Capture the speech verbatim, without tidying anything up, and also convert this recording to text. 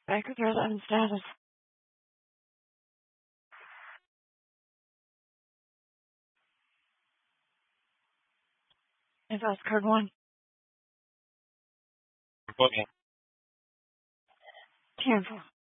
Bank with resident status. Advance card one. Booking. Cancel.